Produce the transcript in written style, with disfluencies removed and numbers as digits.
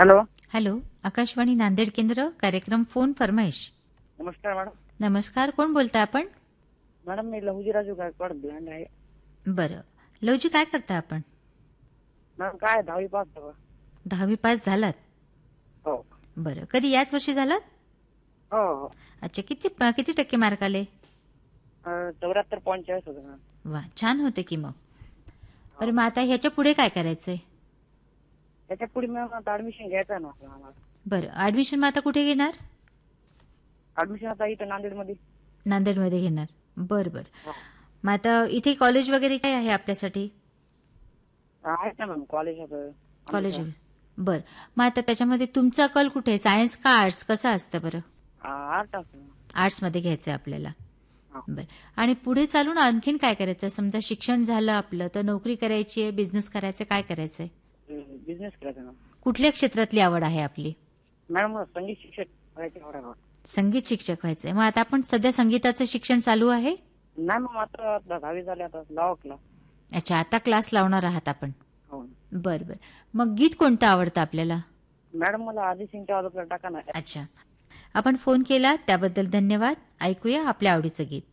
Hello. Hello, Akashvani Nanded केंद्र, कार्यक्रम phone फरमाईश. नमस्कार मॅडम. नमस्कार, कोण बोलताय आपण? मॅडम मी लहुजी राजू गायकवाड ब्लँड आहे. बरं, लवजी काय करता आपण? मॅडम काय 10वी पास झालं. 10वी पास झालात? हो बरं, कधी याच वर्षी झालात? हो हो. अच्छा, किती किती टक्के मार्क आले? 74.40 होतं मॅडम. वा, छान होते की मग. बरं, मग आता ह्याच्या पुढे काय करायचंय? त्याच्या पुढे मॅम आता ऍडमिशन घ्यायचं आहे ना आम्हाला. बरं, ऍडमिशन मग आता कुठे घेणार? ऍडमिशन आता इथं नांदेडमध्ये. नांदेडमध्ये घेणार. बरं बरं. मग आता इथे कॉलेज वगैरे काय आहे आपल्यासाठी? आहेत ना मॅम कॉलेज कॉलेज. बरं, मग आता त्याच्यामध्ये तुमचा कल कुठे आहे? सायन्स का आर्ट्स, कसं असतं बरं? आर्ट असं. आर्ट्समध्ये घ्यायचं आपल्याला. हा. बरं, आणि पुढे चालून आणखीन काय करायचं? समजा शिक्षण झालं आपलं, तर नोकरी करायची आहे, बिझनेस करायचं, काय करायचंय? बिझनेस करायचा ना. कुठल्या क्षेत्रातली आवड आहे आपली? मॅडम संगीत शिक्षक व्हायची आवड आहे. संगीत शिक्षक व्हायचंय. मग आता आपण सध्या संगीताचं शिक्षण चालू आहे? नाही मॅम आता 10वी झाली आता लावकला. अच्छा, आता क्लास लावणार आहात आपण? हो बरं बरं. मग गीत कोणतं आवडतं आपल्याला? मॅडम मला अरिजित सिंगच्या आवाजातलं टाका ना. अच्छा, आपण फोन केला त्याबद्दल धन्यवाद. ऐकूया आपल्या आवडीचं गीत.